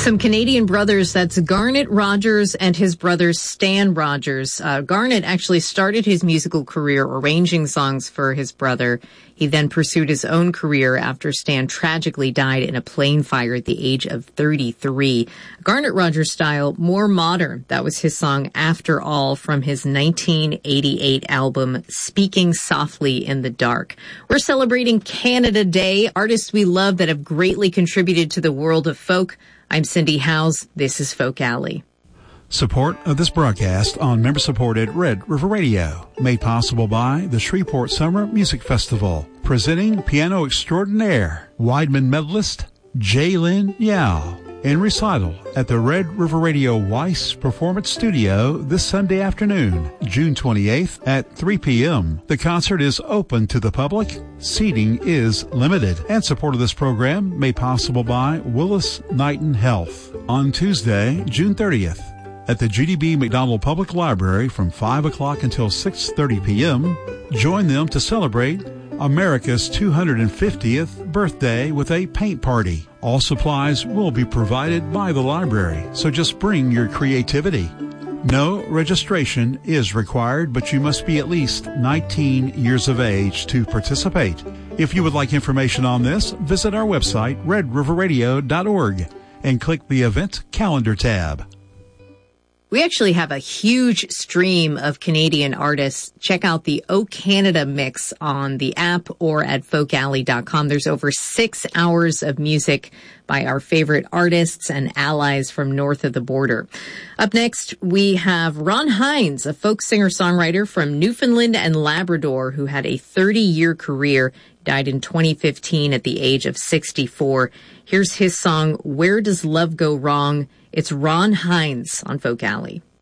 Some Canadian brothers, that's Garnet Rogers and his brother Stan Rogers. Garnet actually started his musical career arranging songs for his brother. He then pursued his own career after Stan tragically died in a plane fire at the age of 33. Garnet Rogers' style, more modern. That was his song After All from his 1988 album Speaking Softly in the Dark. We're celebrating Canada Day, artists we love that have greatly contributed to the world of folk. I'm Cindy Howes. This is Folk Alley. Support of this broadcast on member-supported Red River Radio, made possible by the Shreveport Summer Music Festival, presenting piano extraordinaire, Weidman medalist Jaylin Yao, in recital at the Red River Radio Weiss Performance Studio this Sunday afternoon, June 28th at 3 p.m. The concert is open to the public. Seating is limited. And support of this program made possible by Willis Knighton Health. On Tuesday, June 30th, at the Judy B. McDonald Public Library from 5 o'clock until 6:30 p.m., join them to celebrate America's 250th birthday with a paint party. All supplies will be provided by the library, so just bring your creativity. No registration is required, but you must be at least 19 years of age to participate. If you would like information on this, visit our website, redriverradio.org, and click the Event Calendar tab. We actually have a huge stream of Canadian artists. Check out the O Canada mix on the app or at folkalley.com. There's over 6 hours of music by our favorite artists and allies from north of the border. Up next, we have Ron Hynes, a folk singer-songwriter from Newfoundland and Labrador who had a 30-year career. Died in 2015 at the age of 64. Here's his song, Where Does Love Go Wrong? It's Ron Hynes on Folk Alley.